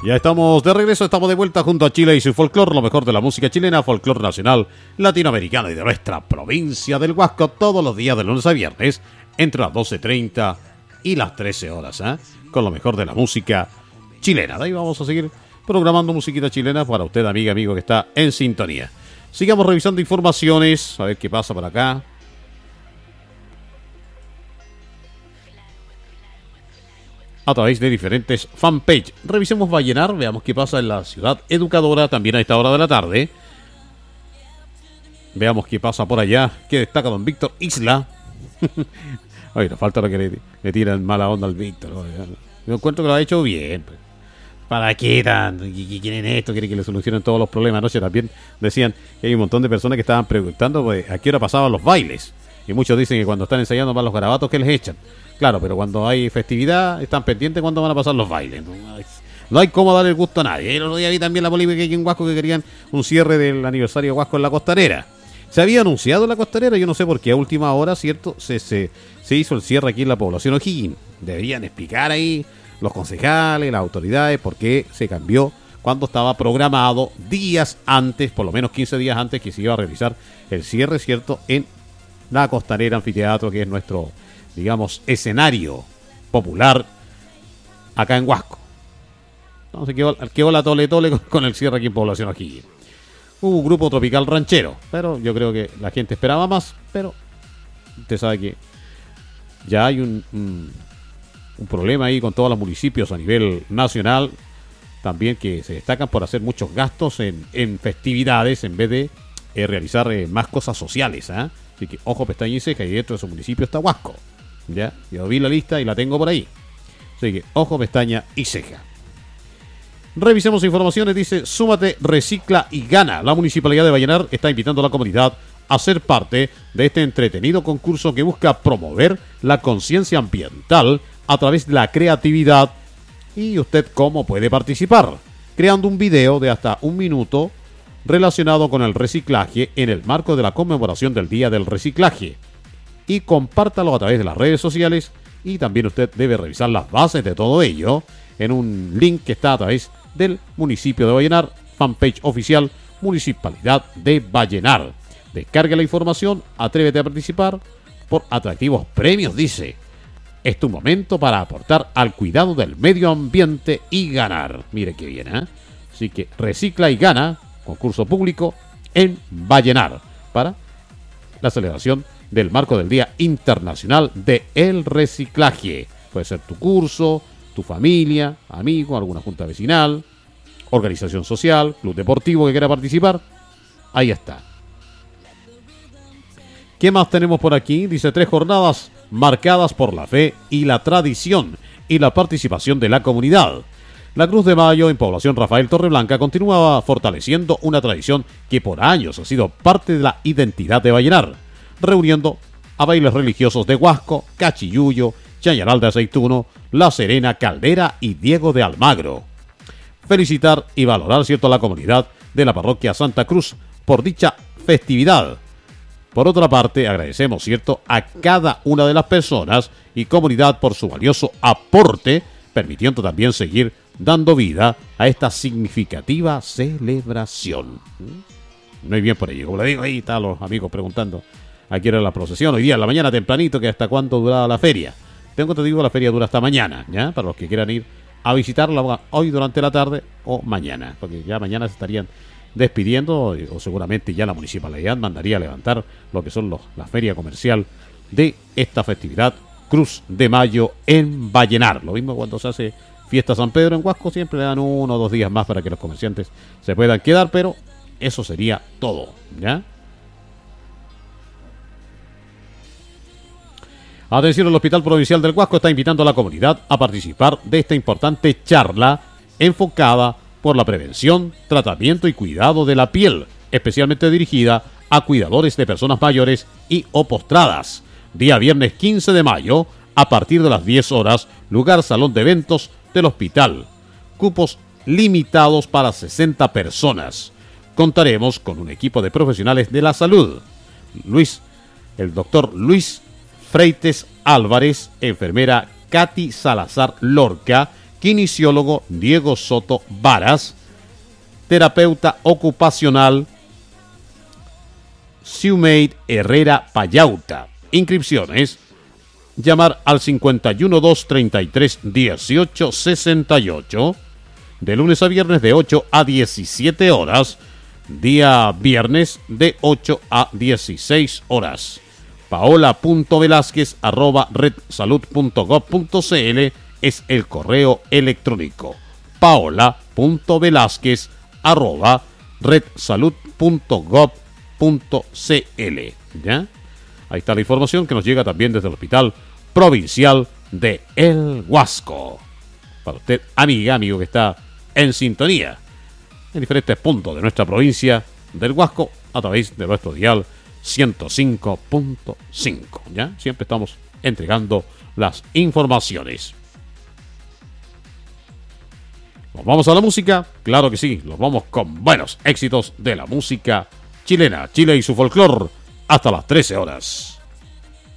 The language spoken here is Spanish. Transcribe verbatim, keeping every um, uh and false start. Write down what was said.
Ya estamos de regreso, estamos de vuelta junto a Chile y su folclore, lo mejor de la música chilena, folclore nacional, latinoamericano y de nuestra provincia del Huasco, todos los días de lunes a viernes, entre las doce treinta y las trece horas, ¿eh? Con lo mejor de la música chilena. De ahí vamos a seguir programando musiquita chilena para usted, amiga, amigo, que está en sintonía. Sigamos revisando informaciones, a ver qué pasa por acá. A través de diferentes fanpage. Revisemos Vallenar, veamos qué pasa en la ciudad educadora también a esta hora de la tarde. Veamos qué pasa por allá, qué destaca don Víctor Isla. Oye, nos falta lo que le, le tiran mala onda al Víctor. Yo encuentro que lo ha hecho bien. ¿Para qué tanto? ¿Quieren esto? ¿Quieren que le solucionen todos los problemas? Anoche también decían que hay un montón de personas que estaban preguntando pues, a qué hora pasaban los bailes. Y muchos dicen que cuando están ensayando más los garabatos que les echan. Claro, pero cuando hay festividad están pendientes cuando van a pasar los bailes. No hay, no hay cómo dar el gusto a nadie. El otro día vi también la polémica aquí en Huasco que querían un cierre del aniversario de Huasco en la Costanera. Se había anunciado en la Costanera, yo no sé por qué a última hora, ¿cierto? Se, se, se hizo el cierre aquí en la población O'Higgins. Deberían explicar ahí los concejales, las autoridades, por qué se cambió cuando estaba programado días antes, por lo menos quince días antes, que se iba a realizar el cierre, ¿cierto? En la Costanera Anfiteatro, que es nuestro, digamos, escenario popular acá en Huasco. Entonces quedó, quedó la tole tole con, con el cierre aquí en población aquí. Hubo un grupo tropical ranchero, pero yo creo que la gente esperaba más, pero usted sabe que ya hay un, un, un problema ahí con todos los municipios a nivel nacional, también que se destacan por hacer muchos gastos en, en festividades en vez de eh, realizar eh, más cosas sociales, ¿eh? Así que ojo, pestaña y ceja, y dentro de su municipio está Huasco. Ya, yo vi la lista y la tengo por ahí. Así que ojo, pestaña y ceja. Revisemos informaciones, dice, súmate, recicla y gana. La Municipalidad de Vallenar está invitando a la comunidad a ser parte de este entretenido concurso que busca promover la conciencia ambiental a través de la creatividad. ¿Y usted cómo puede participar? Creando un video de hasta un minuto relacionado con el reciclaje en el marco de la conmemoración del Día del Reciclaje. Y compártalo a través de las redes sociales y también usted debe revisar las bases de todo ello en un link que está a través del municipio de Vallenar, fanpage oficial Municipalidad de Vallenar. Descargue la información, atrévete a participar por atractivos premios, dice. Es tu momento para aportar al cuidado del medio ambiente y ganar. Mire qué bien, ¿eh? Así que recicla y gana. Concurso público en Vallenar para la celebración del marco del Día Internacional del Reciclaje. Puede ser tu curso, tu familia, amigo, alguna junta vecinal, organización social, club deportivo que quiera participar. Ahí está. ¿Qué más tenemos por aquí? Dice, tres jornadas marcadas por la fe y la tradición y la participación de la comunidad. La Cruz de Mayo en población Rafael Torreblanca continuaba fortaleciendo una tradición que por años ha sido parte de la identidad de Vallenar, reuniendo a bailes religiosos de Huasco, Cachiyuyo, Chañaral de Aceituno, La Serena, Caldera y Diego de Almagro. Felicitar y valorar, cierto, a la comunidad de la parroquia Santa Cruz por dicha festividad. Por otra parte, agradecemos, cierto, a cada una de las personas y comunidad por su valioso aporte, permitiendo también seguir dando vida a esta significativa celebración. Muy bien por ello. Como le digo, ahí están los amigos preguntando a qué era la procesión. Hoy día, en la mañana tempranito, que hasta cuánto duraba la feria. Tengo te digo, la feria dura hasta mañana, ¿ya? Para los que quieran ir a visitarla hoy durante la tarde o mañana, porque ya mañana se estarían despidiendo o seguramente ya la municipalidad mandaría a levantar lo que son los, la feria comercial de esta festividad Cruz de Mayo en Vallenar. Lo mismo cuando se hace Fiesta San Pedro en Huasco, siempre le dan uno o dos días más para que los comerciantes se puedan quedar, pero eso sería todo, ¿ya? Atención, el Hospital Provincial del Huasco está invitando a la comunidad a participar de esta importante charla enfocada por la prevención, tratamiento y cuidado de la piel, especialmente dirigida a cuidadores de personas mayores y o postradas. Día viernes quince de mayo, a partir de las diez horas, lugar salón de eventos del hospital. Cupos limitados para sesenta personas. Contaremos con un equipo de profesionales de la salud. Luis, el doctor Luis Freites Álvarez, enfermera Katy Salazar Lorca, kinesiólogo Diego Soto Varas, terapeuta ocupacional Siumeid Herrera Payauta. Inscripciones: llamar al cincuenta y uno, dos treinta y tres, dieciocho sesenta y ocho, de lunes a viernes de ocho a diecisiete horas, día viernes de ocho a dieciséis horas. paola.velázquez arroba redsalud.gov.cl es el correo electrónico. paola.velázquez arroba redsalud.gov.cl. ¿Ya? Ahí está la información que nos llega también desde el Hospital Provincial de El Huasco. Para usted, amiga, amigo que está en sintonía en diferentes puntos de nuestra provincia del Huasco a través de nuestro dial ciento cinco punto cinco. ¿Ya? Siempre estamos entregando las informaciones. ¿Nos vamos a la música? Claro que sí, nos vamos con buenos éxitos de la música chilena, Chile y su folclor, hasta las trece horas.